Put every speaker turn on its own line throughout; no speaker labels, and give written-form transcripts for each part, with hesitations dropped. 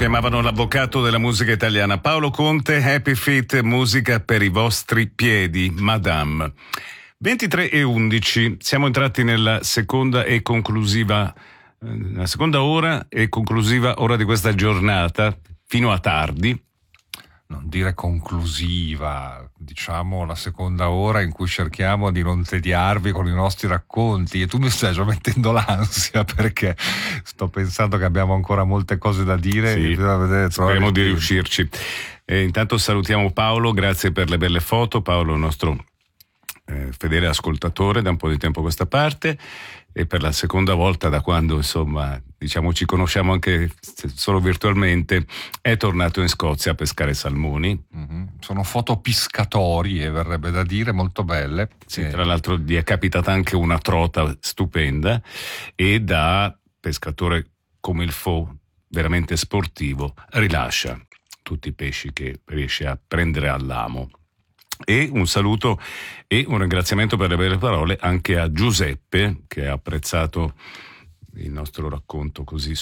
chiamavano l'avvocato della musica italiana. Paolo Conte, Happy Feet, musica per i vostri piedi, Madame. 23:11, siamo entrati nella seconda ora e conclusiva ora di questa giornata, fino a tardi.
Non dire conclusiva, diciamo la seconda ora in cui cerchiamo di non tediarvi con i nostri racconti, e tu mi stai già mettendo l'ansia perché sto pensando che abbiamo ancora molte cose da dire.
Sì, speriamo di riuscirci. Intanto salutiamo Paolo, grazie per le belle foto. Paolo è il nostro fedele ascoltatore da un po' di tempo a questa parte, e per la seconda volta da quando diciamo ci conosciamo anche solo virtualmente, è tornato in Scozia a pescare salmoni.
Mm-hmm. Sono foto piscatorie, verrebbe da dire, molto belle.
Sì, tra l'altro gli è capitata anche una trota stupenda, e da pescatore come il Fo, veramente sportivo, rilascia tutti i pesci che riesce a prendere all'amo. E un saluto e un ringraziamento per le belle parole anche a Giuseppe, che ha apprezzato il nostro racconto così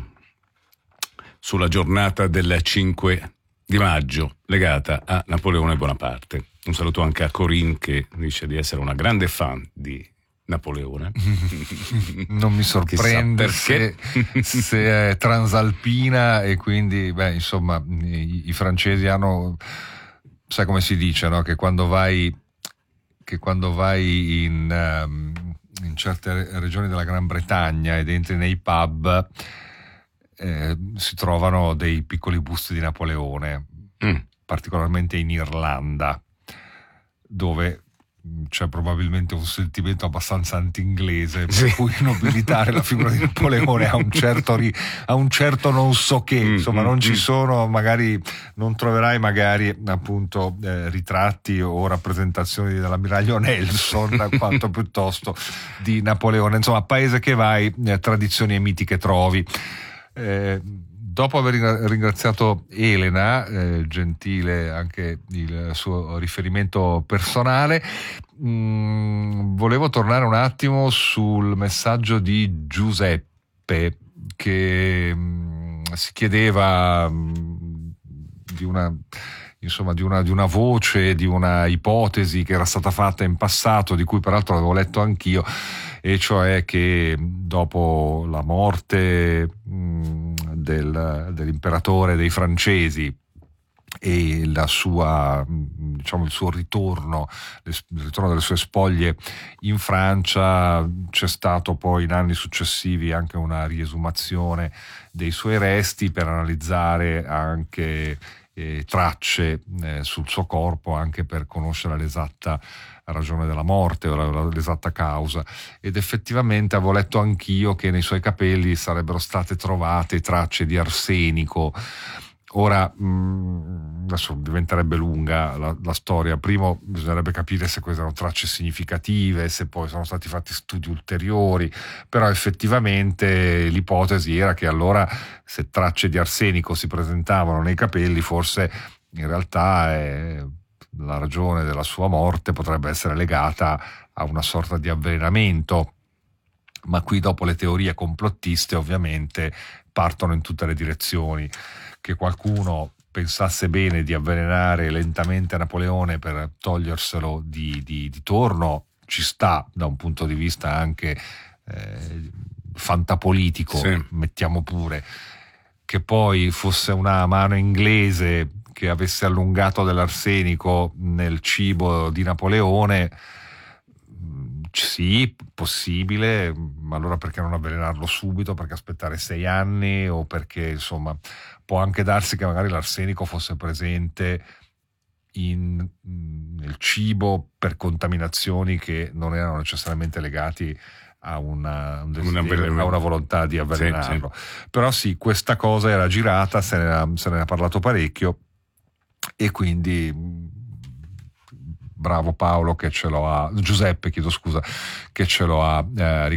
sulla giornata del 5 di maggio legata a Napoleone Bonaparte. Un saluto anche a Corinne, che dice di essere una grande fan di Napoleone.
Non mi sorprende se è transalpina, e quindi i francesi hanno, sai come si dice, no? Che quando vai in certe regioni della Gran Bretagna ed entri nei pub, si trovano dei piccoli busti di Napoleone, particolarmente in Irlanda, dove c'è probabilmente un sentimento abbastanza anti-inglese, per cui nobilitare la figura di Napoleone a un certo non so che, non ci sono, magari non troverai appunto ritratti o rappresentazioni dell'ammiraglio Nelson quanto piuttosto di Napoleone. Insomma, paese che vai, tradizioni e miti che trovi. Dopo aver ringraziato Elena, gentile anche il suo riferimento personale, volevo tornare un attimo sul messaggio di Giuseppe, che si chiedeva di una voce, di una ipotesi che era stata fatta in passato, di cui peraltro avevo letto anch'io, e cioè che dopo la morte dell'imperatore dei francesi e il suo ritorno delle sue spoglie in Francia, c'è stato poi in anni successivi anche una riesumazione dei suoi resti per analizzare anche tracce sul suo corpo, anche per conoscere l'esatta ragione della morte o l'esatta causa, ed effettivamente avevo letto anch'io che nei suoi capelli sarebbero state trovate tracce di arsenico. Ora, adesso diventerebbe lunga la storia. Primo bisognerebbe capire se queste erano tracce significative, se poi sono stati fatti studi ulteriori, però effettivamente l'ipotesi era che allora, se tracce di arsenico si presentavano nei capelli, forse in realtà la ragione della sua morte potrebbe essere legata a una sorta di avvelenamento. Ma qui dopo le teorie complottiste ovviamente partono in tutte le direzioni. Che qualcuno pensasse bene di avvelenare lentamente Napoleone per toglierselo di torno ci sta, da un punto di vista anche fantapolitico, mettiamo pure. Che poi fosse una mano inglese che avesse allungato dell'arsenico nel cibo di Napoleone, sì, possibile, ma allora perché non avvelenarlo subito? Perché aspettare 6 anni? O perché, può anche darsi che magari l'arsenico fosse presente nel cibo per contaminazioni che non erano necessariamente legati a una volontà di avvelenarlo. Però sì, questa cosa era girata, se ne ha parlato parecchio, e quindi bravo Paolo che ce lo ha, Giuseppe, chiedo scusa, che ce lo ha